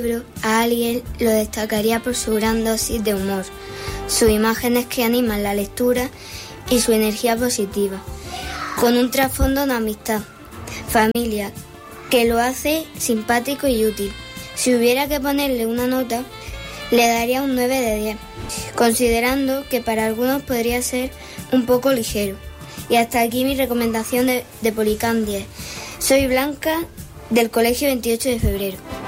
A alguien lo destacaría por su gran dosis de humor, sus imágenes que animan la lectura y su energía positiva, con un trasfondo de amistad, familia, que lo hace simpático y útil. Si hubiera que ponerle una nota, le daría un 9 de 10, considerando que para algunos podría ser un poco ligero. Y hasta aquí mi recomendación de Policán 10. Soy Blanca, del Colegio 28 de Febrero.